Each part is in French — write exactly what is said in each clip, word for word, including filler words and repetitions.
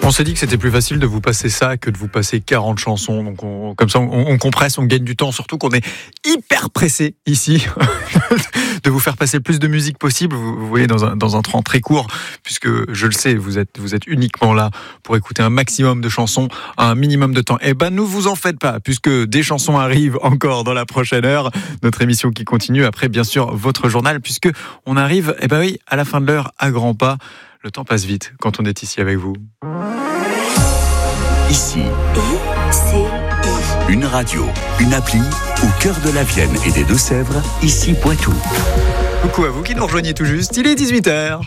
On s'est dit que c'était plus facile de vous passer ça que de vous passer quarante chansons. Donc on, comme ça, on, on compresse, on gagne du temps. Surtout qu'on est hyper pressé ici de vous faire passer le plus de musique possible. Vous, vous voyez, dans un, dans un temps très court, puisque je le sais, vous êtes, vous êtes uniquement là pour écouter un maximum de chansons à un minimum de temps. Eh ben, ne vous en faites pas, puisque des chansons arrivent encore dans la prochaine heure. Notre émission qui continue après, bien sûr, votre journal, puisque on arrive, eh ben oui, à la fin de l'heure à grands pas. Le temps passe vite quand on est ici avec vous. Ici, I C I. Une radio, une appli, au cœur de la Vienne et des Deux-Sèvres, ici Poitou. Coucou à vous qui nous rejoignez tout juste, il est dix-huit heures.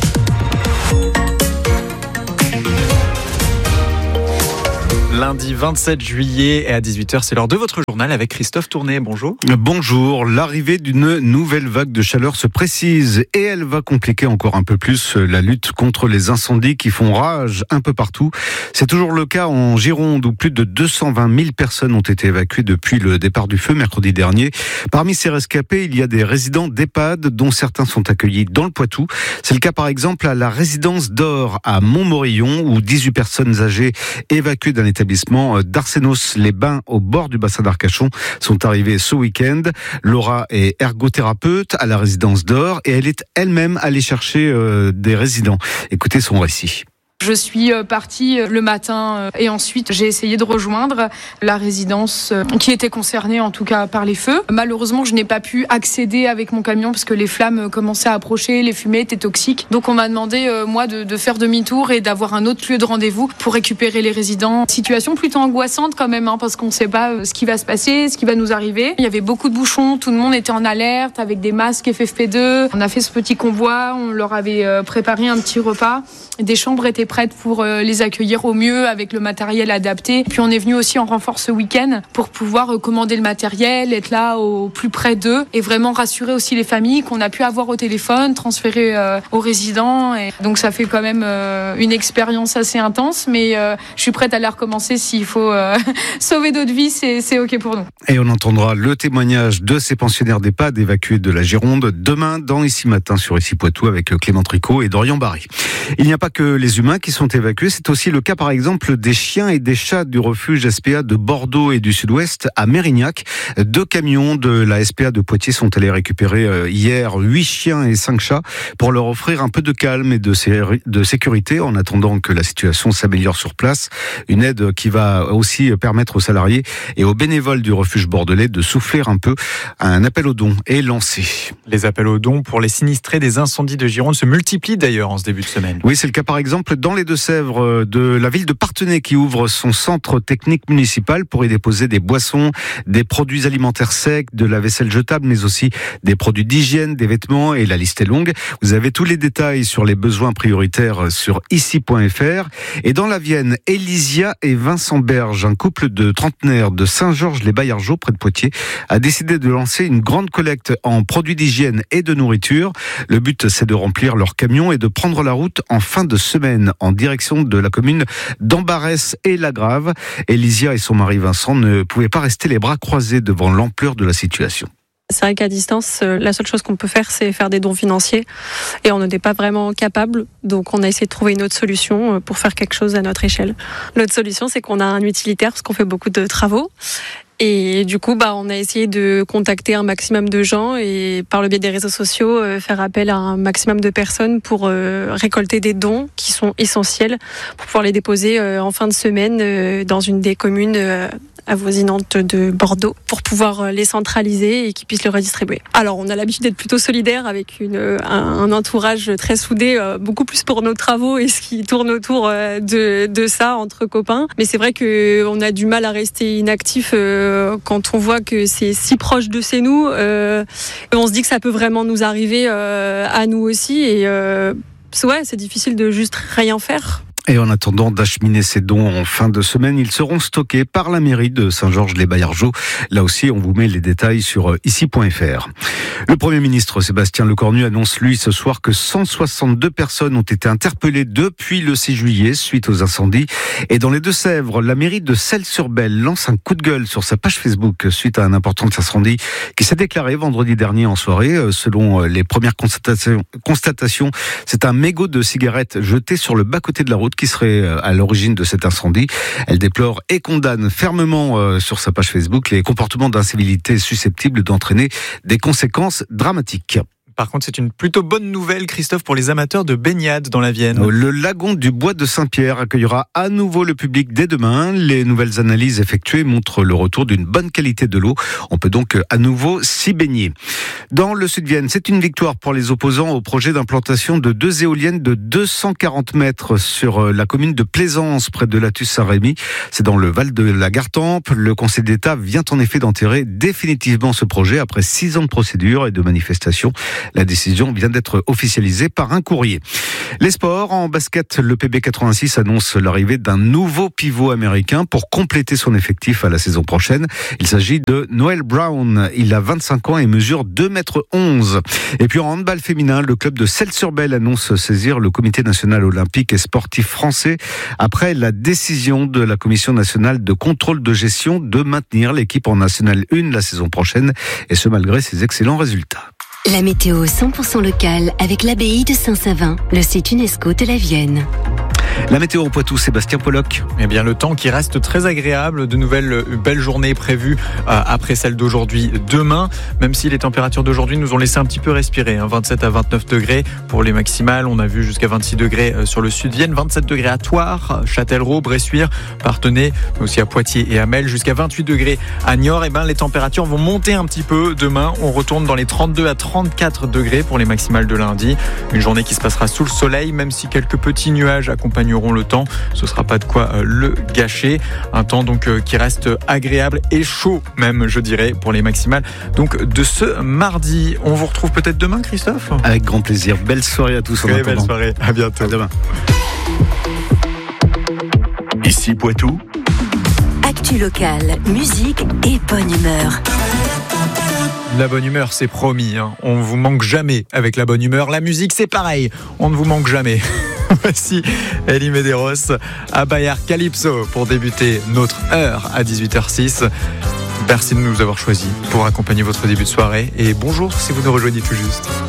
Lundi vingt-sept juillet et à dix-huit heures, c'est l'heure de votre journal avec Christophe Tourné. Bonjour. Bonjour. L'arrivée d'une nouvelle vague de chaleur se précise et elle va compliquer encore un peu plus la lutte contre les incendies qui font rage un peu partout. C'est toujours le cas en Gironde où plus de deux cent vingt mille personnes ont été évacuées depuis le départ du feu mercredi dernier. Parmi ces rescapés, il y a des résidents d'EHPAD dont certains sont accueillis dans le Poitou. C'est le cas par exemple à la résidence d'Or à Montmorillon où dix-huit personnes âgées évacuées d'un établissement d'Arsenos-les-Bains au bord du bassin d'Arcachon sont arrivées ce week-end. Laura est ergothérapeute à la résidence d'Or et elle est elle-même allée chercher euh, des résidents. Écoutez son récit. Je suis partie le matin et ensuite j'ai essayé de rejoindre la résidence qui était concernée en tout cas par les feux. Malheureusement, je n'ai pas pu accéder avec mon camion parce que les flammes commençaient à approcher, les fumées étaient toxiques. Donc on m'a demandé, moi, de, de faire demi-tour et d'avoir un autre lieu de rendez-vous pour récupérer les résidents. Situation plutôt angoissante quand même, hein, parce qu'on ne sait pas ce qui va se passer, ce qui va nous arriver. Il y avait beaucoup de bouchons, tout le monde était en alerte avec des masques F F P deux. On a fait ce petit convoi, on leur avait préparé un petit repas. Des chambres étaient prête pour les accueillir au mieux avec le matériel adapté. Puis on est venu aussi en renfort ce week-end pour pouvoir commander le matériel, être là au plus près d'eux et vraiment rassurer aussi les familles qu'on a pu avoir au téléphone, transférer euh, aux résidents. Et donc ça fait quand même euh, une expérience assez intense, mais euh, je suis prête à la recommencer s'il faut euh, sauver d'autres vies, c'est, c'est ok pour nous. Et on entendra le témoignage de ces pensionnaires d'EHPAD évacués de la Gironde demain dans Ici Matin sur Ici Poitou avec Clément Tricot et Dorian Barry. Il n'y a pas que les humains qui sont évacués, c'est aussi le cas par exemple des chiens et des chats du refuge S P A de Bordeaux et du Sud-Ouest à Mérignac. Deux camions de la S P A de Poitiers sont allés récupérer hier huit chiens et cinq chats pour leur offrir un peu de calme et de, sé- de sécurité en attendant que la situation s'améliore sur place. Une aide qui va aussi permettre aux salariés et aux bénévoles du refuge bordelais de souffler un peu. Un appel aux dons est lancé. Les appels aux dons pour les sinistrés des incendies de Gironde se multiplient d'ailleurs en ce début de semaine. Oui, c'est le cas par exemple dans les Deux-Sèvres de la ville de Parthenay qui ouvre son centre technique municipal pour y déposer des boissons, des produits alimentaires secs, de la vaisselle jetable, mais aussi des produits d'hygiène, des vêtements et la liste est longue. Vous avez tous les détails sur les besoins prioritaires sur ici point f r. Et dans la Vienne, Elysia et Vincent Berge, un couple de trentenaires de Saint-Georges-les-Baillargeaux près de Poitiers, a décidé de lancer une grande collecte en produits d'hygiène et de nourriture. Le but, c'est de remplir leur camion et de prendre la route en fin de semaine en direction de la commune d'Ambarès et La Grave. Elysia et son mari Vincent ne pouvaient pas rester les bras croisés devant l'ampleur de la situation. C'est vrai qu'à distance, la seule chose qu'on peut faire, c'est faire des dons financiers. Et on n'était pas vraiment capable. Donc, on a essayé de trouver une autre solution pour faire quelque chose à notre échelle. L'autre solution, c'est qu'on a un utilitaire parce qu'on fait beaucoup de travaux. Et du coup, bah, on a essayé de contacter un maximum de gens et par le biais des réseaux sociaux, euh, faire appel à un maximum de personnes pour euh, récolter des dons qui sont essentiels pour pouvoir les déposer euh, en fin de semaine euh, dans une des communes euh, avoisinantes de Bordeaux pour pouvoir les centraliser et qu'ils puissent le redistribuer. Alors, on a l'habitude d'être plutôt solidaire avec une, un, un entourage très soudé, euh, beaucoup plus pour nos travaux et ce qui tourne autour euh, de, de ça entre copains. Mais c'est vrai qu'on a du mal à rester inactif euh, quand on voit que c'est si proche de chez nous. Euh, on se dit que ça peut vraiment nous arriver euh, à nous aussi. Et euh, ouais, c'est difficile de juste rien faire. Et en attendant d'acheminer ces dons en fin de semaine, ils seront stockés par la mairie de Saint-Georges-les-Baillargeaux. Là aussi, on vous met les détails sur ici point f r. Le Premier ministre Sébastien Lecornu annonce, lui, ce soir que cent soixante-deux personnes ont été interpellées depuis le six juillet suite aux incendies. Et dans les Deux-Sèvres, la mairie de Celles-sur-Belle lance un coup de gueule sur sa page Facebook suite à un important incendie qui s'est déclaré vendredi dernier en soirée. Selon les premières constatations, constatations c'est un mégot de cigarette jeté sur le bas-côté de la route doute qui serait à l'origine de cet incendie. Elle déplore et condamne fermement euh, sur sa page Facebook les comportements d'incivilité susceptibles d'entraîner des conséquences dramatiques. Par contre, c'est une plutôt bonne nouvelle, Christophe, pour les amateurs de baignade dans la Vienne. Le lagon du Bois de Saint-Pierre accueillera à nouveau le public dès demain. Les nouvelles analyses effectuées montrent le retour d'une bonne qualité de l'eau. On peut donc à nouveau s'y baigner. Dans le Sud-Vienne, c'est une victoire pour les opposants au projet d'implantation de deux éoliennes de deux cent quarante mètres sur la commune de Plaisance, près de Lattus-Saint-Rémy. C'est dans le Val de la Gartempe. Le Conseil d'État vient en effet d'enterrer définitivement ce projet après six ans de procédure et de manifestations. La décision vient d'être officialisée par un courrier. Les sports, en basket, le P B quatre-vingt-six annonce l'arrivée d'un nouveau pivot américain pour compléter son effectif à la saison prochaine. Il s'agit de Noel Brown. Il a vingt-cinq ans et mesure deux mètres onze. Et puis en handball féminin, le club de Celles-sur-Belle annonce saisir le comité national olympique et sportif français après la décision de la commission nationale de contrôle de gestion de maintenir l'équipe en National un la saison prochaine, et ce malgré ses excellents résultats. La météo cent pour cent locale avec l'abbaye de Saint-Savin, le site UNESCO de la Vienne. La météo au Poitou, Sébastien Pollock. Eh bien, le temps qui reste très agréable. De nouvelles belles journées prévues euh, après celle d'aujourd'hui, demain. Même si les températures d'aujourd'hui nous ont laissé un petit peu respirer. Hein, vingt-sept à vingt-neuf degrés pour les maximales. On a vu jusqu'à vingt-six degrés euh, sur le sud-Vienne. vingt-sept degrés à Thouars, Châtellerault, Bressuire, Parthenay, mais aussi à Poitiers et à Mel. Jusqu'à vingt-huit degrés à Niort. Eh ben, les températures vont monter un petit peu. Demain, on retourne dans les trente-deux à trente-quatre degrés pour les maximales de lundi. Une journée qui se passera sous le soleil, même si quelques petits nuages accompagnent le temps, ce sera pas de quoi euh, le gâcher. Un temps donc euh, qui reste agréable et chaud même, je dirais, pour les maximales. Donc de ce mardi, on vous retrouve peut-être demain, Christophe ? Avec grand plaisir. Belle soirée à tous. Très belle soirée. À bientôt. À demain. Ici Poitou. Actu locale, musique et bonne humeur. La bonne humeur, c'est promis. Hein. On vous manque jamais avec la bonne humeur. La musique, c'est pareil. On ne vous manque jamais. Voici Elie Medeiros à Bayard Calypso pour débuter notre heure à dix-huit heures six. Merci de nous avoir choisis pour accompagner votre début de soirée. Et bonjour si vous nous rejoignez tout juste.